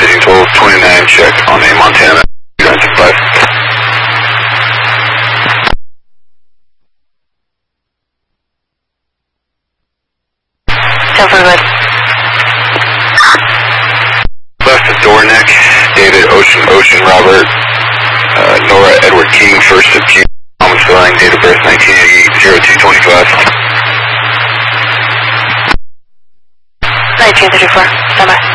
City 1229, check on a Montana 965. Ten for good. Left of Dornick, David Ocean Robert, Nora Edward King, 1st of June, common spelling, date of birth 1980, 0225. 1934, stand by.